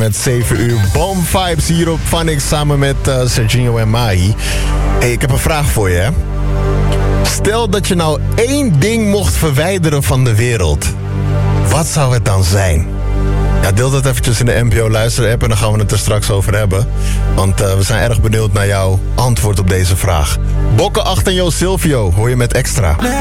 Met 7 uur Bomb Vibes hier op Phonics samen met Serginho en Mahi. Hey, ik heb een vraag voor je, hè. Stel dat je nou 1 ding mocht verwijderen van de wereld. Wat zou het dan zijn? Ja, deel dat eventjes in de NPO Luister app en dan gaan we het er straks over hebben. Want we zijn erg benieuwd naar jouw antwoord op deze vraag. Bokken 8 en Jo Silvio hoor je met Extra.